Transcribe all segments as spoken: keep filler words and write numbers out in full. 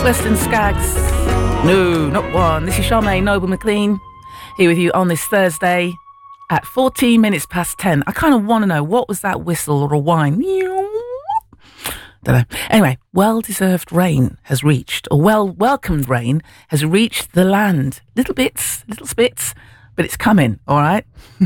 Western Skaggs. No, not one. This is Charmaine Noble McLean here with you on this Thursday at fourteen minutes past ten. I kind of want to know, what was that whistle or a whine? Don't know. Anyway, well-deserved rain has reached, or well-welcomed rain has reached the land. Little bits, little spits, but it's coming, all right?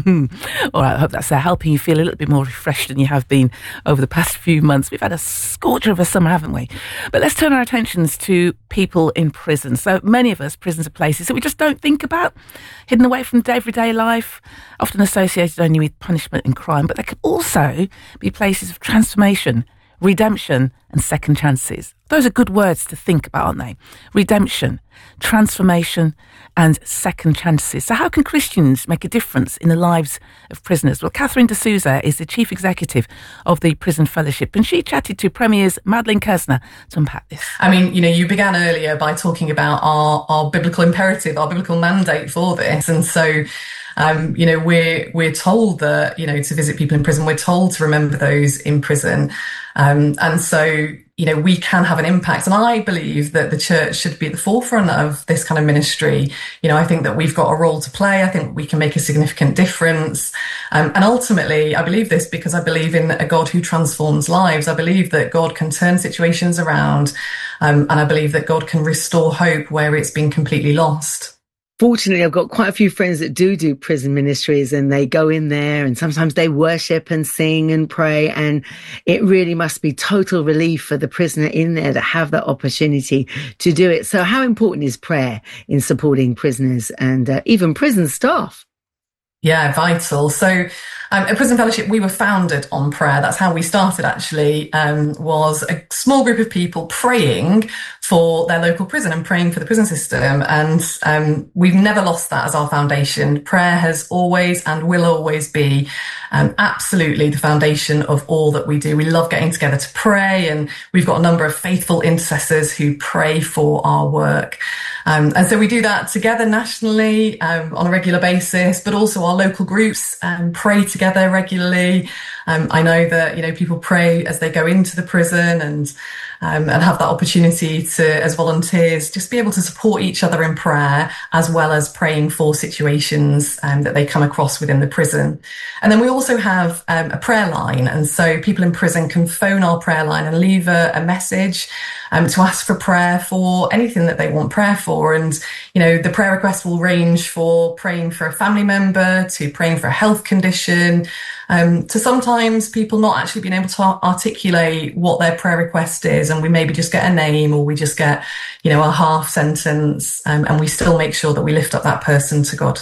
All right, I hope that's uh, helping you feel a little bit more refreshed than you have been over the past few months. We've had a scorcher of a summer, haven't we? But let's turn our attentions to people in prison. So many of us, prisons are places that we just don't think about, hidden away from everyday life, often associated only with punishment and crime, but they can also be places of transformation, redemption and second chances. Those are good words to think about, aren't they? Redemption, transformation and second chances. So how can Christians make a difference in the lives of prisoners? Well, Catherine D'Souza is the Chief Executive of the Prison Fellowship, and she chatted to Premier's Madeleine Kersner to unpack this. I mean, you know, you began earlier by talking about our, our biblical imperative, our biblical mandate for this. And so Um, you know, we're we're told that, you know, to visit people in prison. We're told to remember those in prison. Um, and so, you know, we can have an impact. And I believe that the church should be at the forefront of this kind of ministry. You know, I think that we've got a role to play. I think we can make a significant difference. Um, and ultimately, I believe this because I believe in a God who transforms lives. I believe that God can turn situations around. Um, and I believe that God can restore hope where it's been completely lost. Fortunately, I've got quite a few friends that do do prison ministries, and they go in there and sometimes they worship and sing and pray. And it really must be total relief for the prisoner in there to have that opportunity to do it. So how important is prayer in supporting prisoners and uh, even prison staff? Yeah, vital. So um, at Prison Fellowship, we were founded on prayer. That's how we started, actually, um, was a small group of people praying for their local prison and praying for the prison system. And um, we've never lost that as our foundation. Prayer has always and will always be um, absolutely the foundation of all that we do. We love getting together to pray, and we've got a number of faithful intercessors who pray for our work. Um, and so we do that together nationally um, on a regular basis, but also our local groups um, pray together regularly. Um, I know that, you know, people pray as they go into the prison and um, and have that opportunity to, as volunteers, just be able to support each other in prayer, as well as praying for situations um, that they come across within the prison. And then we also have um, a prayer line. And so people in prison can phone our prayer line and leave a, a message um, to ask for prayer for anything that they want prayer for. And, you know, the prayer request will range for praying for a family member to praying for a health condition, um, to sometimes people not actually being able to articulate what their prayer request is. And we maybe just get a name, or we just get, you know, a half sentence, um, and we still make sure that we lift up that person to God.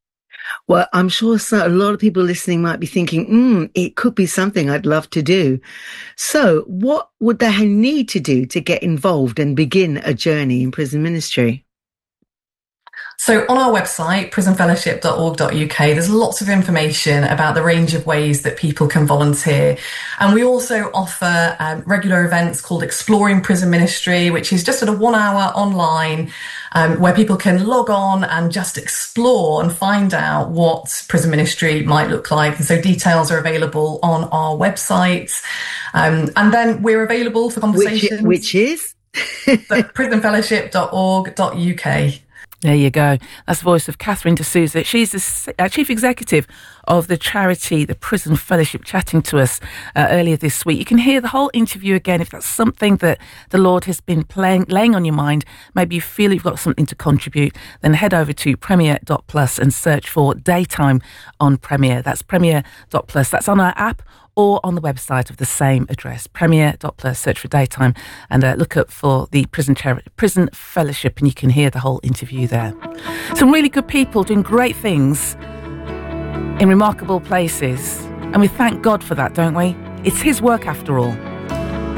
Well, I'm sure so, a lot of people listening might be thinking, hmm, it could be something I'd love to do. So what would they need to do to get involved and begin a journey in prison ministry? So on our website, prison fellowship dot org dot U K, there's lots of information about the range of ways that people can volunteer. And we also offer um, regular events called Exploring Prison Ministry, which is just at a one hour online um, where people can log on and just explore and find out what prison ministry might look like. And so details are available on our website. Um, and then we're available for conversations. Which, which is? So prison fellowship dot org dot U K. There you go. That's the voice of Catherine D'Souza. She's the uh, Chief Executive of the charity, the Prison Fellowship, chatting to us uh, earlier this week. You can hear the whole interview again if that's something that the Lord has been playing, laying on your mind. Maybe you feel you've got something to contribute. Then head over to premier dot plus and search for Daytime on Premier. That's premier dot plus. That's on our app or on the website of the same address, premier dot plus, search for Daytime, and uh, look up for the Prison Charity, Prison Fellowship, and you can hear the whole interview there. Some really good people doing great things in remarkable places, and we thank God for that, don't we? It's His work after all.